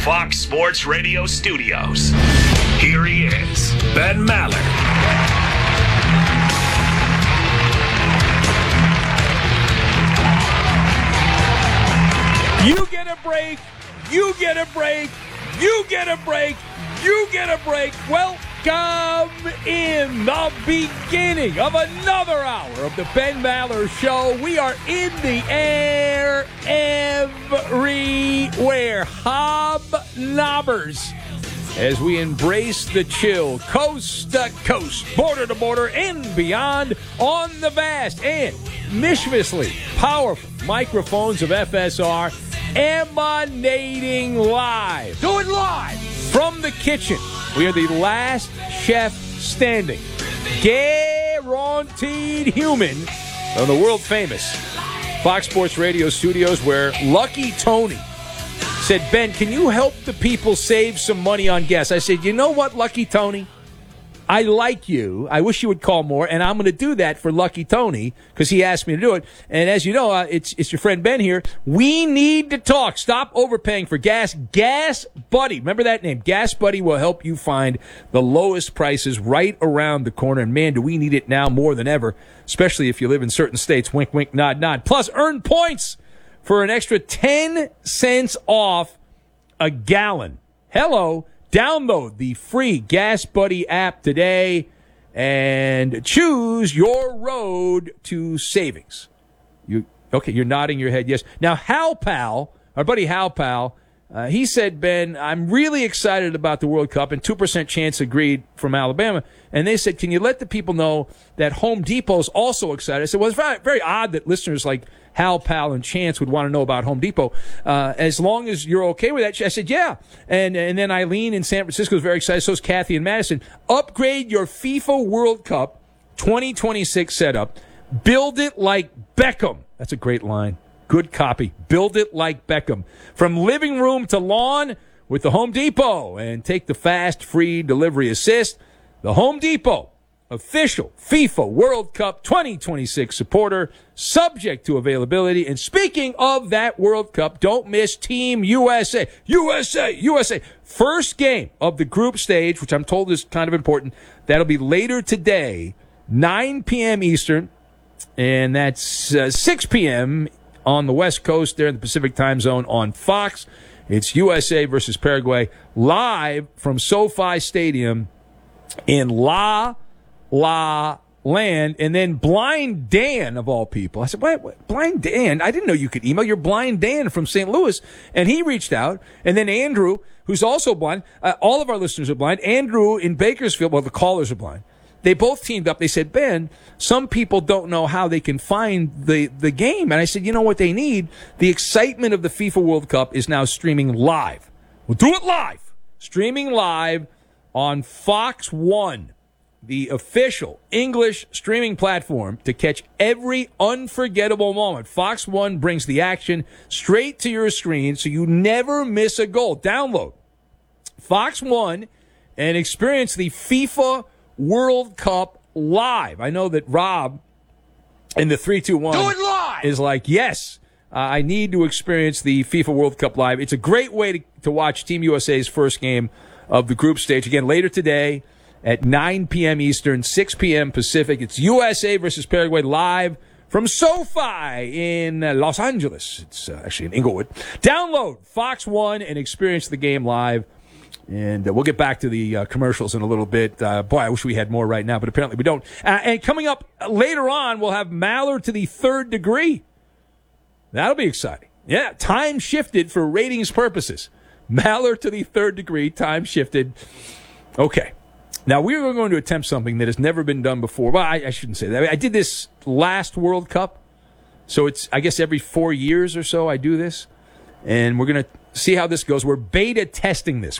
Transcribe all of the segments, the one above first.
Fox Sports Radio studios. Here he is, Ben Maller. You get a break. You get a break. You get a break. You get a break. Welcome in the beginning of another hour of the Ben Maller Show. We are in the air everywhere. Hobnobbers as we embrace the chill coast to coast, border to border, and beyond on the vast and mishmishly powerful microphones of FSR emanating live. Do it live from the kitchen. We are the last chef standing, guaranteed human of the world famous Fox Sports Radio studios, where Lucky Tony said, Ben, can you help the people save some money on gas? I said, you know what, Lucky Tony? I like you. I wish you would call more, and I'm going to do that for Lucky Tony because he asked me to do it. And as you know, it's your friend Ben here. We need to talk. Stop overpaying for gas. Gas Buddy. Remember that name. Gas Buddy will help you find the lowest prices right around the corner. And, man, do we need it now more than ever, especially if you live in certain states. Wink, wink, nod, nod. Plus, earn points for an extra 10 cents off a gallon. Hello. Download the free Gas Buddy app today and choose your road to savings. You're nodding your head yes. Now, Hal Pal, our buddy Hal Pal, he said, Ben, I'm really excited about the World Cup, and 2% chance agreed from Alabama. And they said, can you let the people know that Home Depot's also excited? I said, well, it's very, very odd that listeners like Hal, Pal, and Chance would want to know about Home Depot. As long as you're okay with that, I said, yeah. And then Eileen in San Francisco is very excited. So is Kathy in Madison. Upgrade your FIFA World Cup 2026 setup. Build it like Beckham. That's a great line. Good copy. Build it like Beckham. From living room to lawn with the Home Depot. And take the fast, free delivery assist. The Home Depot, official FIFA World Cup 2026 supporter, subject to availability. And speaking of that World Cup, don't miss Team USA. USA. First game of the group stage, which I'm told is kind of important. That'll be later today, 9 p.m. Eastern. And that's 6 p.m. on the West Coast there in the Pacific time zone on Fox. It's USA versus Paraguay live from SoFi Stadium in La Land. And then Blind Dan, of all people. I said, what? Blind Dan? I didn't know you could email. You're Blind Dan from St. Louis. And he reached out. And then Andrew, who's also blind. All of our listeners are blind. Andrew in Bakersfield, well, the callers are blind. They both teamed up. They said, Ben, some people don't know how they can find the game. And I said, you know what they need? The excitement of the FIFA World Cup is now streaming live. We'll do it live. Streaming live on Fox One, the official English streaming platform to catch every unforgettable moment. Fox One brings the action straight to your screen so you never miss a goal. Download Fox One and experience the FIFA World Cup live. I know that Rob in the 321 do it live is like, yes, I need to experience the FIFA World Cup live. It's a great way to watch Team USA's first game of the group stage. Again, later today at 9 p.m. Eastern, 6 p.m. Pacific. It's USA versus Paraguay live from SoFi in Los Angeles. It's actually in Inglewood. Download Fox One and experience the game live. And we'll get back to the commercials in a little bit. Boy, I wish we had more right now, but apparently we don't. And coming up later on, we'll have Maller to the third degree. That'll be exciting. Yeah, time shifted for ratings purposes. Maller to the third degree, time shifted. Okay. Now, we are going to attempt something that has never been done before. Well, I shouldn't say that. I did this last World Cup. So it's, I guess, every 4 years or so I do this. And we're going to see how this goes. We're beta testing this.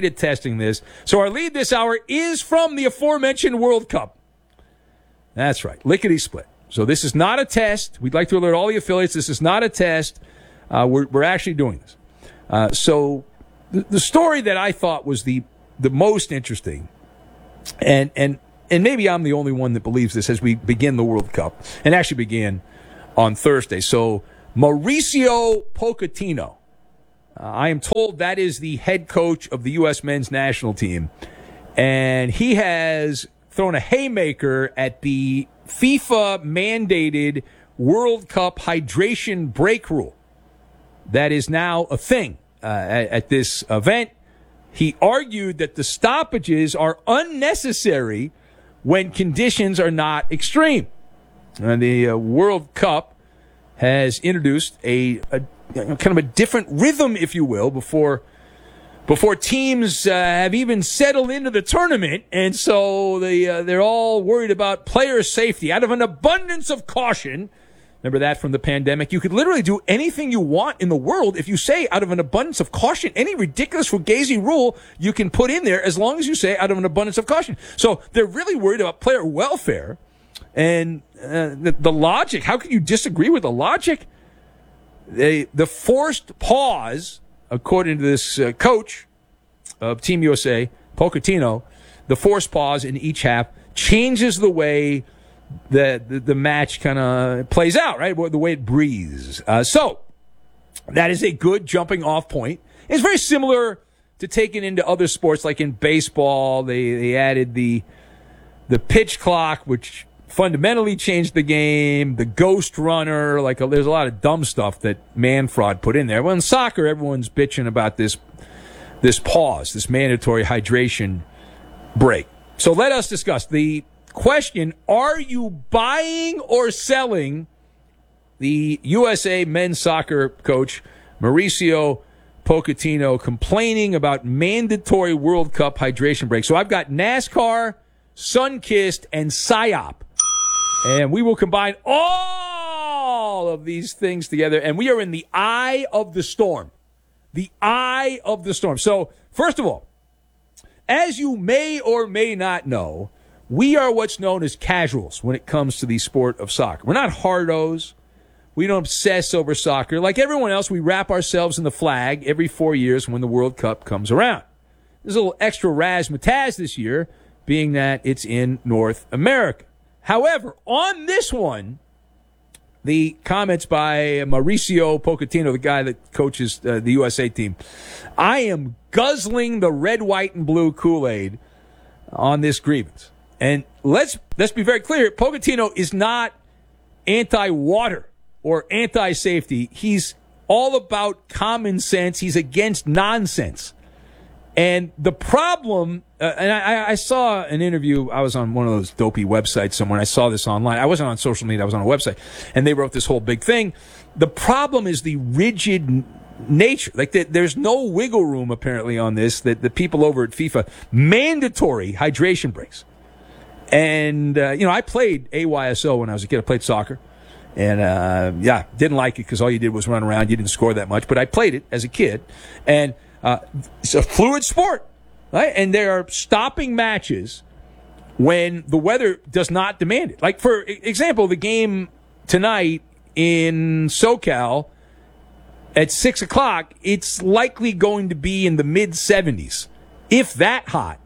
So our lead this hour is from the aforementioned World Cup. That's right. Lickety split. So this is not a test. We'd like to alert all the affiliates. This is not a test. We're actually doing this. So the story that I thought was the most interesting, and maybe I'm the only one that believes this as we begin the World Cup, and actually began on Thursday. So Mauricio Pochettino, I am told that is the head coach of the U.S. men's national team. And he has thrown a haymaker at the FIFA-mandated World Cup hydration break rule. That is now a thing at this event. He argued that the stoppages are unnecessary when conditions are not extreme. The World Cup has introduced a kind of a different rhythm, if you will, before teams have even settled into the tournament, and so they're all worried about player safety. Out of an abundance of caution, remember that from the pandemic, you could literally do anything you want in the world if you say out of an abundance of caution. Any ridiculous fugazi rule you can put in there as long as you say out of an abundance of caution. So they're really worried about player welfare. And the logic, how can you disagree with the logic? The forced pause, according to this coach of Team USA, Pochettino, the forced pause in each half changes the way the match kind of plays out, right? The way it breathes. So that is a good jumping off point. It's very similar to taking into other sports, like in baseball, they added the pitch clock, which fundamentally changed the game, the ghost runner, there's a lot of dumb stuff that Manfred put in there. Well, in soccer, everyone's bitching about this pause, this mandatory hydration break. So let us discuss the question, are you buying or selling the USA men's soccer coach Mauricio Pochettino complaining about mandatory World Cup hydration break? So I've got NASCAR, Sunkist, and PSYOP. And we will combine all of these things together, and we are in the eye of the storm. The eye of the storm. So, first of all, as you may or may not know, we are what's known as casuals when it comes to the sport of soccer. We're not hardos. We don't obsess over soccer. Like everyone else, we wrap ourselves in the flag every 4 years when the World Cup comes around. There's a little extra razzmatazz this year, being that it's in North America. However, on this one, the comments by Mauricio Pochettino, the guy that coaches the USA team, I am guzzling the red, white, and blue Kool-Aid on this grievance. And let's be very clear, Pochettino is not anti-water or anti-safety. He's all about common sense. He's against nonsense. And the problem, and I saw an interview, I was on one of those dopey websites somewhere, I saw this online. I wasn't on social media, I was on a website, and they wrote this whole big thing. The problem is the rigid nature. There's no wiggle room, apparently, on this, that the people over at FIFA, mandatory hydration breaks. And, I played AYSO when I was a kid. I played soccer. And, didn't like it because all you did was run around. You didn't score that much. But I played it as a kid. And it's a fluid sport, right? And they are stopping matches when the weather does not demand it. Like, for example, the game tonight in SoCal at 6 o'clock, it's likely going to be in the mid-70s, if that hot,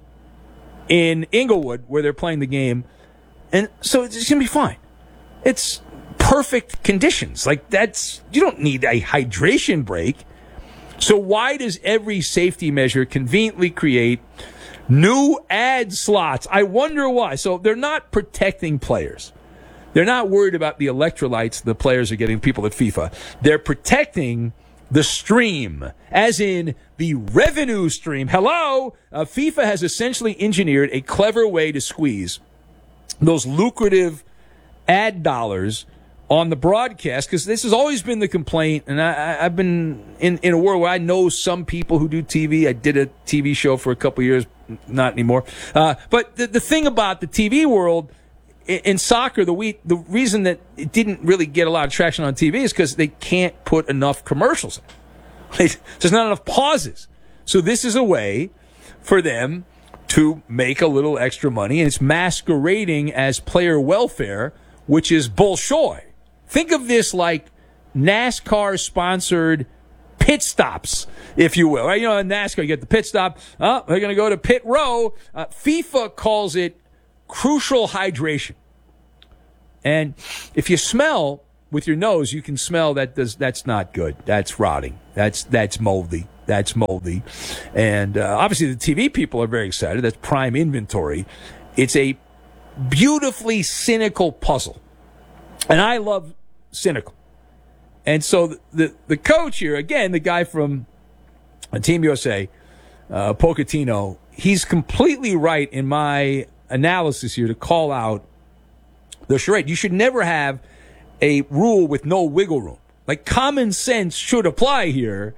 in Inglewood, where they're playing the game. And so it's going to be fine. It's perfect conditions. You don't need a hydration break. So why does every safety measure conveniently create new ad slots? I wonder why. So they're not protecting players. They're not worried about the electrolytes the players are getting, people at FIFA. They're protecting the stream, as in the revenue stream. Hello? FIFA has essentially engineered a clever way to squeeze those lucrative ad dollars on the broadcast, because this has always been the complaint, and I've been in a world where I know some people who do TV. I did a TV show for a couple of years, not anymore. But the thing about the TV world in soccer, the reason that it didn't really get a lot of traction on TV is because they can't put enough commercials in. There's not enough pauses. So this is a way for them to make a little extra money, and it's masquerading as player welfare, which is bullshit. Think of this like NASCAR-sponsored pit stops, if you will. Right? In NASCAR, you get the pit stop. Oh, they're going to go to pit row. FIFA calls it crucial hydration. And if you smell with your nose, you can smell that's not good. That's rotting. That's moldy. That's moldy. And obviously the TV people are very excited. That's prime inventory. It's a beautifully cynical puzzle. And I love cynical. And so the coach here, again, the guy from Team USA, Pochettino, he's completely right in my analysis here to call out the charade. You should never have a rule with no wiggle room. Like, common sense should apply here,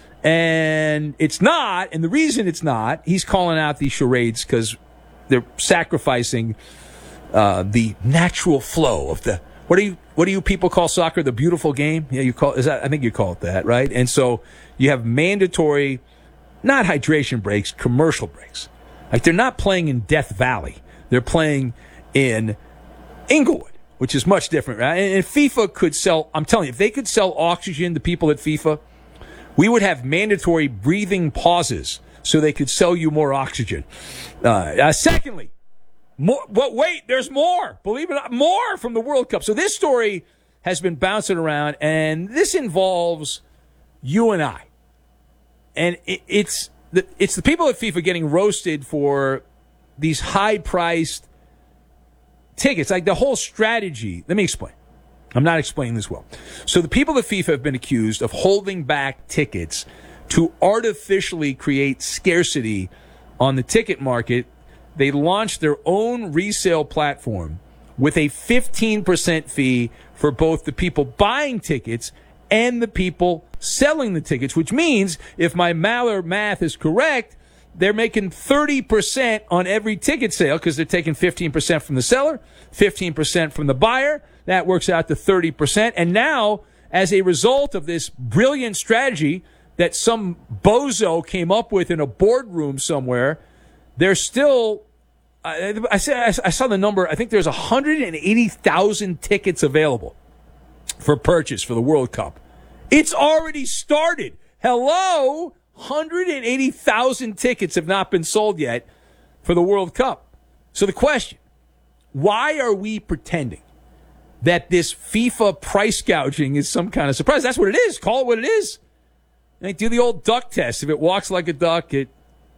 and it's not. And the reason it's not, he's calling out these charades because they're sacrificing the natural flow of the what do you people call soccer? The beautiful game? Yeah, I think you call it that, right? And so you have mandatory, not hydration breaks, commercial breaks. Like, they're not playing in Death Valley. They're playing in Inglewood, which is much different, right? And FIFA could sell, I'm telling you, if they could sell oxygen to people at FIFA, we would have mandatory breathing pauses so they could sell you more oxygen. Secondly, wait, there's more. Believe it or not, more from the World Cup. So this story has been bouncing around, and this involves you and I. And it's the people at FIFA getting roasted for these high-priced tickets. Like, the whole strategy. Let me explain. I'm not explaining this well. So the people at FIFA have been accused of holding back tickets to artificially create scarcity on the ticket market. They launched their own resale platform with a 15% fee for both the people buying tickets and the people selling the tickets, which means, if my Maller math is correct, they're making 30% on every ticket sale because they're taking 15% from the seller, 15% from the buyer. That works out to 30%. And now, as a result of this brilliant strategy that some bozo came up with in a boardroom somewhere, there's still, I saw the number, I think there's 180,000 tickets available for purchase for the World Cup. It's already started. Hello? 180,000 tickets have not been sold yet for the World Cup. So the question, why are we pretending that this FIFA price gouging is some kind of surprise? That's what it is. Call it what it is. They do the old duck test. If it walks like a duck, it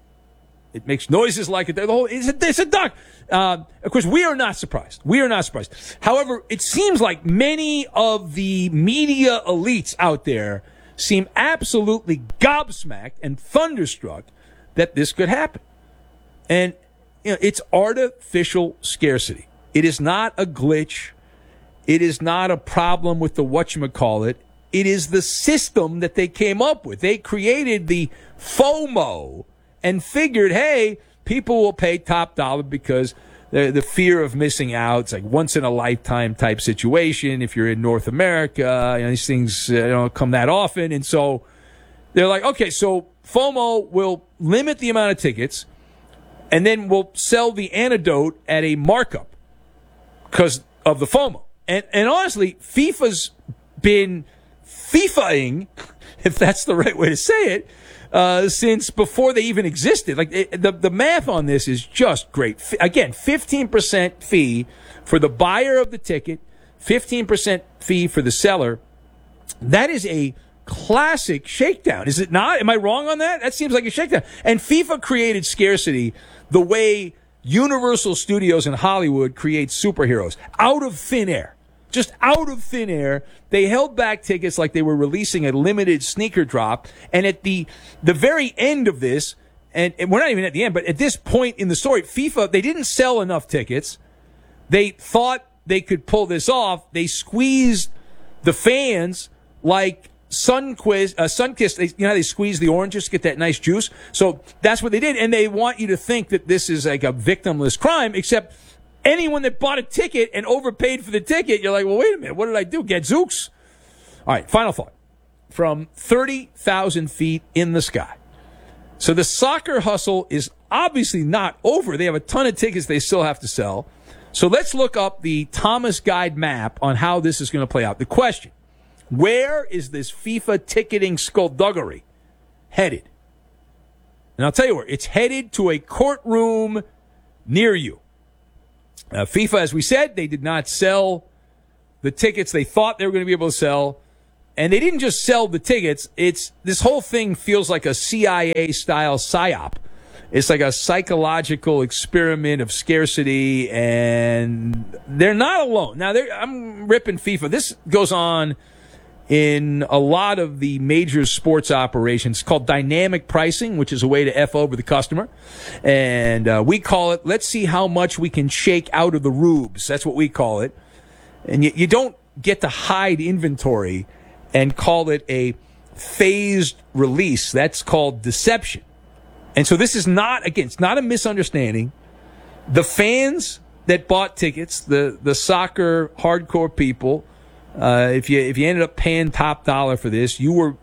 makes noises like a duck. It's a duck. Of course, we are not surprised. We are not surprised. However, it seems like many of the media elites out there seem absolutely gobsmacked and thunderstruck that this could happen. And it's artificial scarcity. It is not a glitch. It is not a problem with the whatchamacallit. It is the system that they came up with. They created the FOMO and figured, hey, people will pay top dollar because the fear of missing out. It's like once-in-a-lifetime type situation. If you're in North America, these things don't come that often. And so they're like, okay, so FOMO will limit the amount of tickets, and then we'll sell the antidote at a markup because of the FOMO. And honestly, FIFA's been FIFAing, if that's the right way to say it, since before they even existed. Like, the math on this is just great. Again, 15% fee for the buyer of the ticket, 15% fee for the seller. That is a classic shakedown, is it not? Am I wrong on that? That seems like a shakedown. And FIFA created scarcity the way Universal Studios in Hollywood creates superheroes, out of thin air. Just out of thin air. They held back tickets like they were releasing a limited sneaker drop. And at the very end of this, and we're not even at the end, but at this point in the story, FIFA, they didn't sell enough tickets. They thought they could pull this off. They squeezed the fans like Sunkist. How they squeeze the oranges to get that nice juice? So that's what they did. And they want you to think that this is like a victimless crime, except anyone that bought a ticket and overpaid for the ticket, you're like, well, wait a minute, what did I do? Get Zooks? All right, final thought. From 30,000 feet in the sky. So the soccer hustle is obviously not over. They have a ton of tickets they still have to sell. So let's look up the Thomas Guide map on how this is going to play out. The question, where is this FIFA ticketing skullduggery headed? And I'll tell you where. It's headed to a courtroom near you. FIFA, as we said, they did not sell the tickets they thought they were going to be able to sell. And they didn't just sell the tickets. This whole thing feels like a CIA-style psyop. It's like a psychological experiment of scarcity, and they're not alone. Now, I'm ripping FIFA. This goes on in a lot of the major sports operations. It's called dynamic pricing, which is a way to F over the customer. And we call it, let's see how much we can shake out of the rubes. That's what we call it. And you don't get to hide inventory and call it a phased release. That's called deception. And so this is not, again, it's not a misunderstanding. The fans that bought tickets, the soccer hardcore people, if you ended up paying top dollar for this, you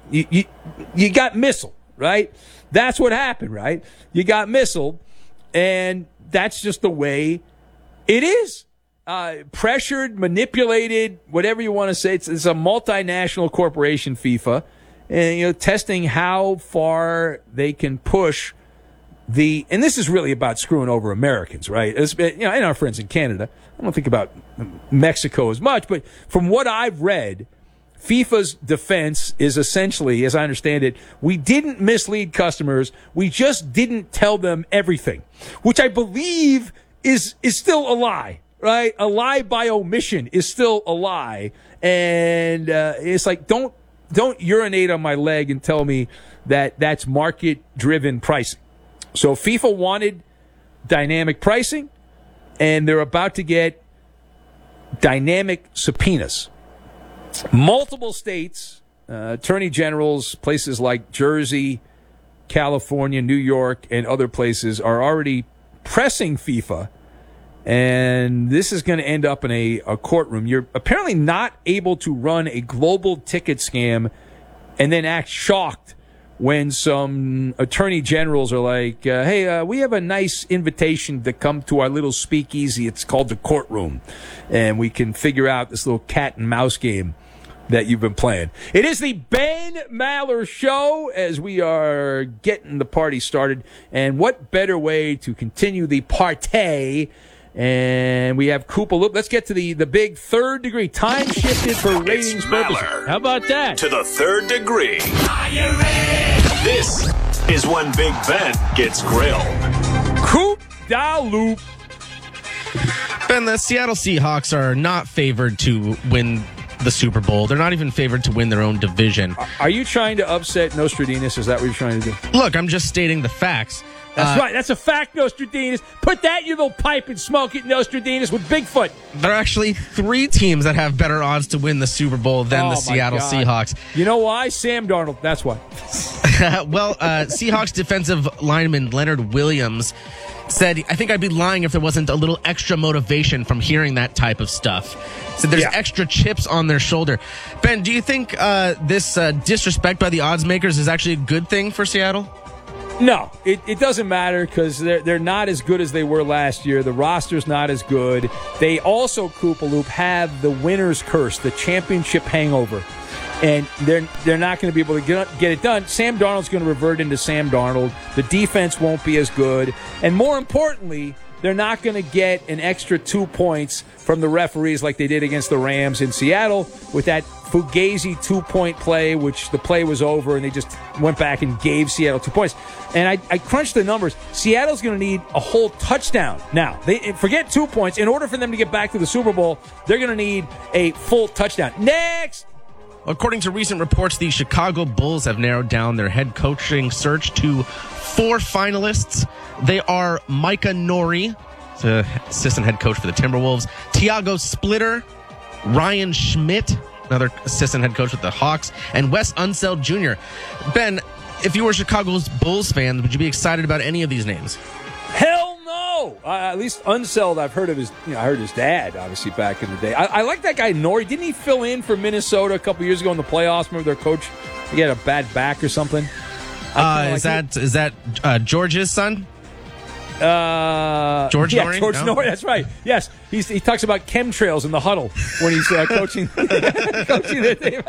got missiled, right? That's what happened, right? You got missiled, and that's just the way it is. Pressured, manipulated, whatever you want to say. It's a multinational corporation, FIFA. And, testing how far they can push and this is really about screwing over Americans, right? And our friends in Canada. I don't think about Mexico as much, but from what I've read, FIFA's defense is essentially, as I understand it, we didn't mislead customers. We just didn't tell them everything, which I believe is still a lie, right? A lie by omission is still a lie. And it's like, don't urinate on my leg and tell me that that's market-driven pricing. So FIFA wanted dynamic pricing, and they're about to get dynamic subpoenas. Multiple states, attorney generals, places like Jersey, California, New York, and other places are already pressing FIFA. And this is going to end up in a courtroom. You're apparently not able to run a global ticket scam and then act shocked when some attorney generals are like, hey, we have a nice invitation to come to our little speakeasy. It's called the courtroom. And we can figure out this little cat and mouse game that you've been playing. It is the Ben Maller Show as we are getting the party started. And what better way to continue the party? And we have Koopa Loop. Let's get to the big third degree. Time shifted for ratings purposes. How about that? To the third degree. Are you ready? This is when Big Ben gets grilled. Koopa Loop. Ben, the Seattle Seahawks are not favored to win the Super Bowl. They're not even favored to win their own division. Are you trying to upset Nostradamus? Is that what you're trying to do? Look, I'm just stating the facts. That's right. That's a fact, Nostradamus. Put that in your little pipe and smoke it, Nostradamus, with Bigfoot. There are actually 3 teams that have better odds to win the Super Bowl than the Seattle Seahawks. You know why? Sam Darnold. That's why. Well, Seahawks defensive lineman Leonard Williams said, I think I'd be lying if there wasn't a little extra motivation from hearing that type of stuff. So there's extra chips on their shoulder. Ben, do you think this disrespect by the odds makers is actually a good thing for Seattle? No, it doesn't matter because they're not as good as they were last year. The roster's not as good. They also, Koopa Loop, have the winner's curse, the championship hangover. And they're not going to be able to get it done. Sam Darnold's going to revert into Sam Darnold. The defense won't be as good. And more importantly, they're not going to get an extra 2 points from the referees like they did against the Rams in Seattle with that Fugazi 2-point play, which the play was over, and they just went back and gave Seattle 2 points. And I crunched the numbers. Seattle's going to need a whole touchdown. Now, forget 2 points. In order for them to get back to the Super Bowl, they're going to need a full touchdown. Next! According to recent reports, the Chicago Bulls have narrowed down their head coaching search to 4 finalists. They are Micah Nori, the assistant head coach for the Timberwolves, Tiago Splitter, Ryan Schmidt, another assistant head coach with the Hawks, and Wes Unseld Jr. Ben, if you were Chicago's Bulls fan, would you be excited about any of these names? Hell no! At least Unseld, I've heard of his. I heard his dad, obviously, back in the day. I like that guy Nori. Didn't he fill in for Minnesota a couple years ago in the playoffs? Remember their coach? He had a bad back or something. Is that George's son? George Nori? George Nori. That's right. Yes. he talks about chemtrails in the huddle when he's coaching coaching the team.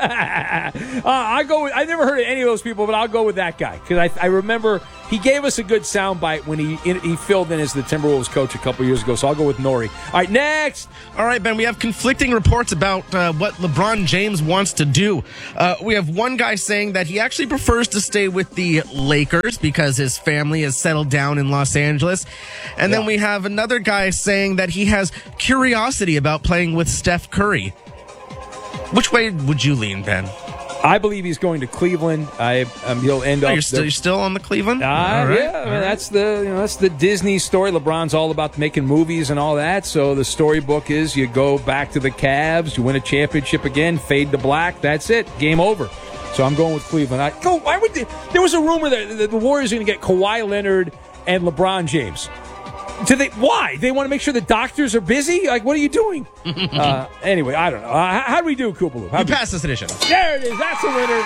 I never heard of any of those people, but I'll go with that guy because I remember he gave us a good soundbite when he filled in as the Timberwolves coach a couple years ago. So I'll go with Nori. All right, next. All right, Ben, we have conflicting reports about what LeBron James wants to do. We have one guy saying that he actually prefers to stay with the Lakers because his family has settled down in Los Angeles. And then we have another guy saying that he has curiosity about playing with Steph Curry. Which way would you lean, Ben? I believe he's going to Cleveland. He'll end up. You're still on the Cleveland? All right. Yeah, that's the Disney story. LeBron's all about making movies and all that. So the storybook is you go back to the Cavs, you win a championship again, fade to black. That's it. Game over. So I'm going with Cleveland. Why would there was a rumor that the Warriors are going to get Kawhi Leonard and LeBron James. Why? They want to make sure the doctors are busy? Like, what are you doing? Anyway, I don't know. How do we do, Koopaloo? You passed this edition. There it is. That's a winner.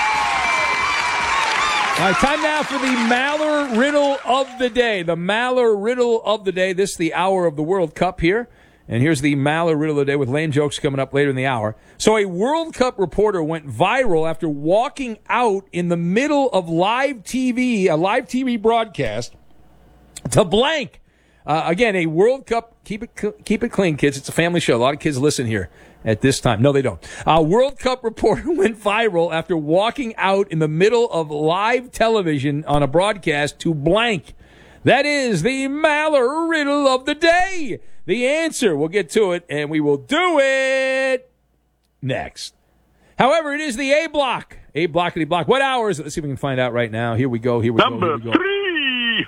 All right, time now for the Maller Riddle of the Day. The Maller Riddle of the Day. This is the hour of the World Cup here. And here's the Maller Riddle of the Day with lame jokes coming up later in the hour. So a World Cup reporter went viral after walking out in the middle of a live TV broadcast to blank. Again, a World Cup, keep it clean, kids. It's a family show. A lot of kids listen here at this time. No, they don't. A World Cup reporter went viral after walking out in the middle of live television on a broadcast to blank. That is the Maller Riddle of the Day. The answer, we'll get to it, and we will do it next. However, it is the A block. A blockity block. What hour is it? Let's see if we can find out right now. Here we go. Number 3.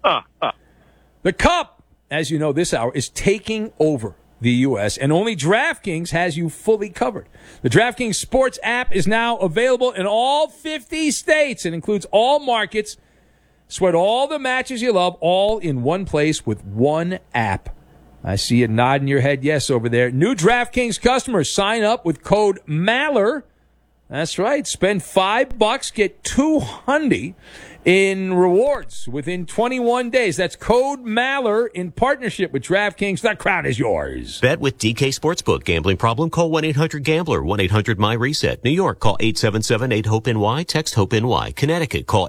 The Cup, as you know, this hour is taking over the U.S., and only DraftKings has you fully covered. The DraftKings Sports app is now available in all 50 states and includes all markets. Sweat all the matches you love, all in one place with one app. I see you nodding your head yes over there. New DraftKings customers sign up with code MALLER. That's right. Spend $5, get $200 in rewards within 21 days. That's code MALLER in partnership with DraftKings. The crowd is yours. Bet with DK Sportsbook. Gambling problem? Call 1-800-GAMBLER. 1-800-MY-RESET. New York, call 877-8-HOPE-NY. Text HOPE-NY. Connecticut, call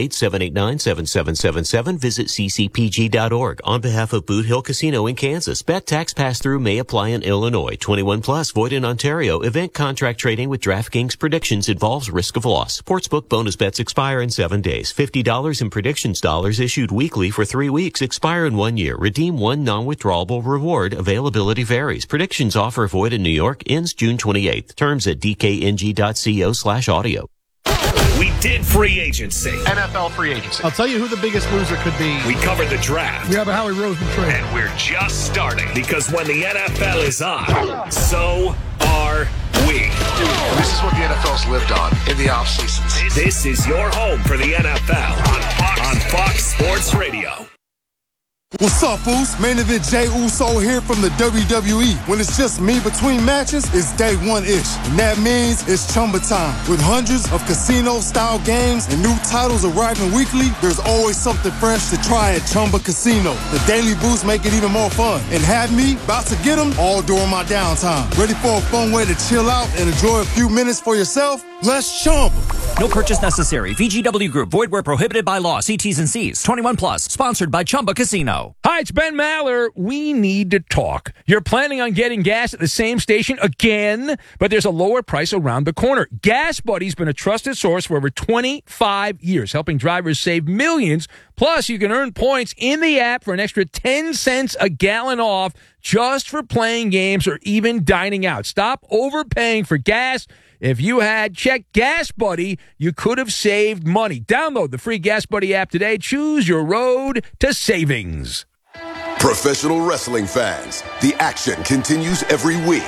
888-789-7777. Visit ccpg.org. On behalf of Boot Hill Casino in Kansas, bet tax pass-through may apply in Illinois. 21 plus, void in Ontario. Event contract trading with DraftKings predictions involves risk of loss. Sportsbook bonus bets expire in 7 days. $50 in predictions dollars issued weekly for 3 weeks. Expire in 1 year. Redeem one non-withdrawable reward. Availability varies. Predictions offer void in New York. Ends June 28th. Terms at dkng.co/audio. We did free agency. NFL free agency. I'll tell you who the biggest loser could be. We covered the draft. We have a Howie Roseman trade. And we're just starting. Because when the NFL is on, so are we. This is what the NFL's lived on in the offseason. This is your home for the NFL on Fox Sports Radio. What's up, Foos? Main event Jey Uso here from the WWE. When it's just me between matches, it's day one-ish. And that means it's Chumba time. With hundreds of casino-style games and new titles arriving weekly, there's always something fresh to try at Chumba Casino. The daily boosts make it even more fun. And have me about to get them all during my downtime. Ready for a fun way to chill out and enjoy a few minutes for yourself? Let's Chumba. No purchase necessary. VGW Group. Void where prohibited by law. See T's and C's. 21 plus. Sponsored by Chumba Casino. Hi, it's Ben Maller. We need to talk. You're planning on getting gas at the same station again, but there's a lower price around the corner. Gas Buddy's been a trusted source for over 25 years, helping drivers save millions. Plus, you can earn points in the app for an extra 10 cents a gallon off just for playing games or even dining out. Stop overpaying for gas. If you had checked Gas Buddy, you could have saved money. Download the free Gas Buddy app today. Choose your road to savings. Professional wrestling fans, the action continues every week.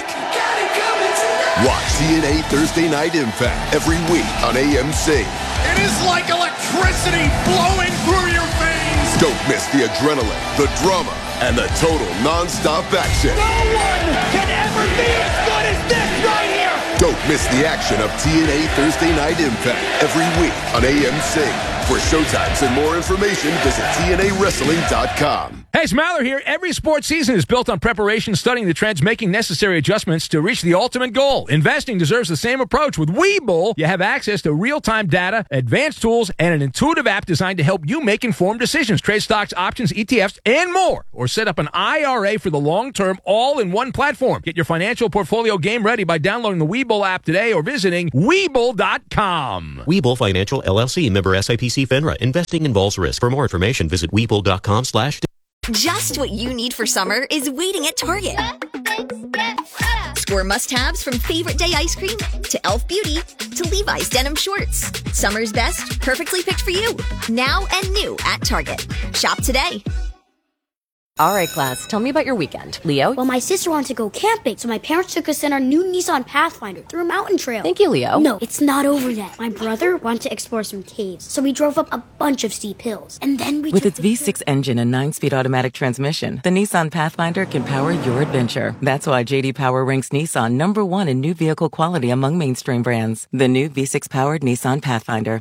Watch TNA Thursday Night Impact every week on AMC. It is like electricity flowing through your veins. Don't miss the adrenaline, the drama, and the total non-stop action. No one can ever be as good as this right here. Don't miss the action of TNA Thursday Night Impact every week on AMC. For showtimes and more information, visit TNAWrestling.com. Hey, it's Maller here. Every sports season is built on preparation, studying the trends, making necessary adjustments to reach the ultimate goal. Investing deserves the same approach. With Webull, you have access to real-time data, advanced tools, and an intuitive app designed to help you make informed decisions. Trade stocks, options, ETFs, and more. Or set up an IRA for the long term, all in one platform. Get your financial portfolio game ready by downloading the Webull app today or visiting Webull.com. Webull Financial LLC, member SIPC FINRA. Investing involves risk. For more information, visit Webull.com/. Just what you need for summer is waiting at Target. Score must-haves from Favorite Day ice cream to Elf Beauty to Levi's denim shorts. Summer's best, perfectly picked for you. Now and new at Target. Shop today. All right, class, tell me about your weekend. Leo? Well, my sister wanted to go camping, so my parents took us in our new Nissan Pathfinder through a mountain trail. Thank you, Leo. No, it's not over yet. My brother wanted to explore some caves, so we drove up a bunch of steep hills. And then we With its V6 engine and 9-speed automatic transmission, the Nissan Pathfinder can power your adventure. That's why J.D. Power ranks Nissan #1 in new vehicle quality among mainstream brands. The new V6-powered Nissan Pathfinder.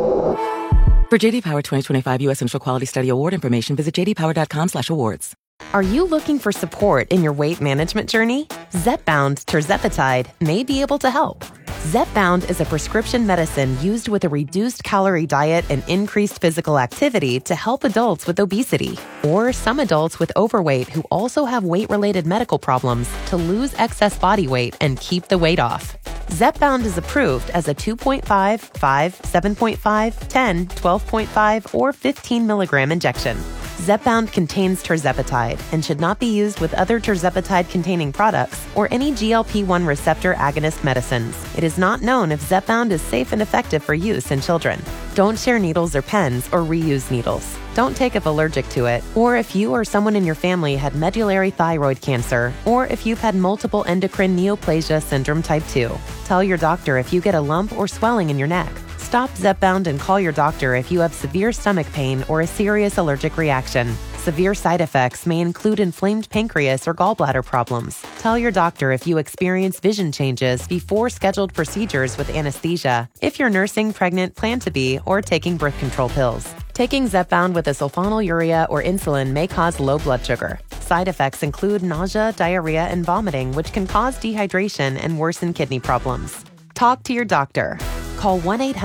For J.D. Power 2025 U.S. Central Quality Study Award information, visit jdpower.com/awards. Are you looking for support in your weight management journey? Zepbound tirzepatide may be able to help. Zepbound is a prescription medicine used with a reduced calorie diet and increased physical activity to help adults with obesity or some adults with overweight who also have weight-related medical problems to lose excess body weight and keep the weight off. Zepbound is approved as a 2.5, 5, 7.5, 10, 12.5, or 15 milligram injection. Zepbound contains tirzepatide and should not be used with other tirzepatide-containing products or any GLP-1 receptor agonist medicines. It is not known if Zepbound is safe and effective for use in children. Don't share needles or pens or reuse needles. Don't take if allergic to it, or if you or someone in your family had medullary thyroid cancer, or if you've had multiple endocrine neoplasia syndrome type 2. Tell your doctor if you get a lump or swelling in your neck. Stop Zepbound and call your doctor if you have severe stomach pain or a serious allergic reaction. Severe side effects may include inflamed pancreas or gallbladder problems. Tell your doctor if you experience vision changes before scheduled procedures with anesthesia, if you're nursing, pregnant, plan to be, or taking birth control pills. Taking Zepbound with a sulfonylurea or insulin may cause low blood sugar. Side effects include nausea, diarrhea, and vomiting, which can cause dehydration and worsen kidney problems. Talk to your doctor. Call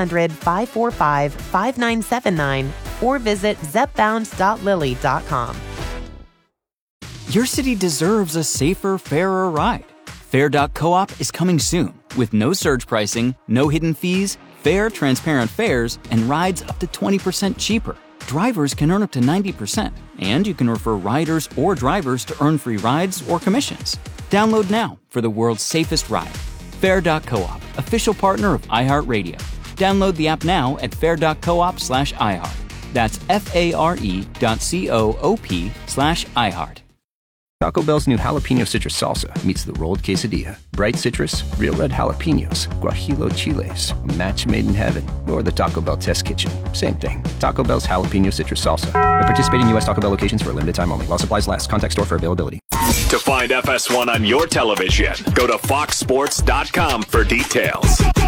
1-800-545-5979 or visit zepbound.lilly.com. Your city deserves a safer, fairer ride. Fair.coop is coming soon with no surge pricing, no hidden fees, fair, transparent fares, and rides up to 20% cheaper. Drivers can earn up to 90%, and you can refer riders or drivers to earn free rides or commissions. Download now for the world's safest ride. Fair.coop, official partner of iHeartRadio. Download the app now at fair.coop/iHeart. That's FARE.coop/iHeart. Taco Bell's new jalapeno citrus salsa meets the rolled quesadilla. Bright citrus, real red jalapenos, guajillo chiles, a match made in heaven, or the Taco Bell test kitchen. Same thing. Taco Bell's jalapeno citrus salsa. At participating U.S. Taco Bell locations for a limited time only. While supplies last. Contact store for availability. To find FS1 on your television, go to foxsports.com for details.